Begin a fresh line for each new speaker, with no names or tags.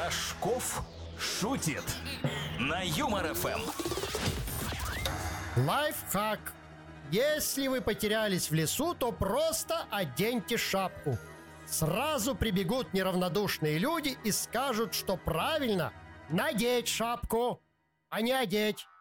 Рожков шутит на Юмор ФМ.
Лайфхак. Если вы потерялись в лесу, то просто оденьте шапку. Сразу прибегут неравнодушные люди и скажут, что правильно надеть шапку, а не одеть.